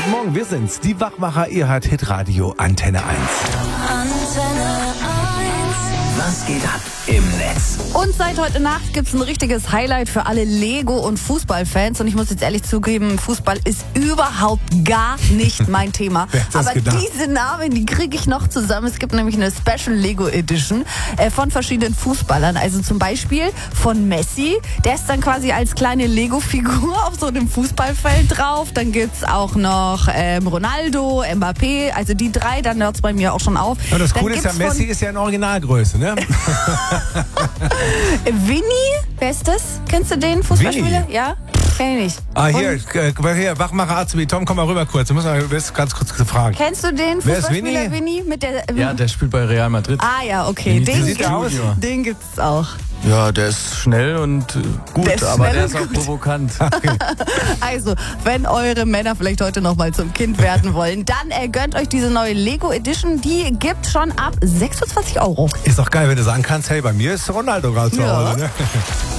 Guten Morgen, wir sind's, die Wachmacher, ihr hört Hitradio Antenne 1. Antenne 1. Was geht ab im Netz? Und seit heute Nacht gibt's ein richtiges Highlight für alle Lego- und Fußballfans. Und ich muss jetzt ehrlich zugeben, Fußball ist überhaupt gar nicht mein Thema. Wer hätte das Aber gedacht? diese Namen, die kriege ich noch zusammen. Es gibt nämlich eine Special Lego Edition von verschiedenen Fußballern. Also zum Beispiel von Messi. Der ist dann quasi als kleine Lego-Figur auf so einem Fußballfeld drauf. Dann gibt's auch noch Ronaldo, Mbappé. Also die drei, dann hört's bei mir auch schon auf. Und das Dann Coole ist ja, gibt's von Messi ist ja in Originalgröße, ne? Winnie, wer ist das? Kennst du den Fußballspieler? Winnie? Ja? Kenn ich nicht. Hier, Wachmacher Azubi, Tom, komm mal rüber kurz. Du wirst ganz kurz gefragt. Kennst du den Wer ist Fußballspieler Winnie? Mit der, Ja, der spielt bei Real Madrid. Ah ja, okay. Wie Den, sieht der aus? den gibt's auch. Ja, der ist schnell und gut, Der ist aber schnell der und ist auch gut. provokant. Also, wenn eure Männer vielleicht heute noch mal zum Kind werden wollen, dann gönnt euch diese neue Lego Edition. Die gibt schon ab 26 €. Ist doch geil, wenn du sagen kannst, hey, bei mir ist Ronaldo gerade zu Ja. Hause, ne?